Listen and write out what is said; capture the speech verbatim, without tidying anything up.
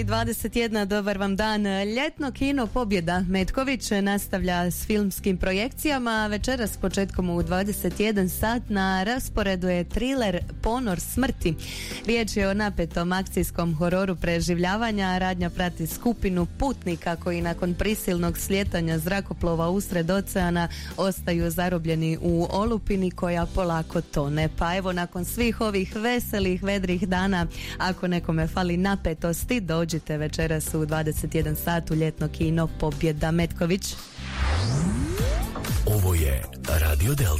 i dvadeset jedna, dobar vam dan. Ljetno kino Pobjeda Metković nastavlja s filmskim projekcijama. Večeras početkom u dvadeset jedan sat na rasporedu je thriller Ponor smrti. Riječ je o napetom akcijskom hororu preživljavanja. Radnja prati skupinu putnika koji nakon prisilnog slijetanja zrakoplova usred oceana ostaju zarobljeni u olupini koja polako tone. Pa evo, nakon svih ovih veselih, vedrih dana, ako nekome fali napetosti, dođite večeras u dvadeset jedan sat u ljetno kino Pobjeda Metković. Ovo je Radio Delta.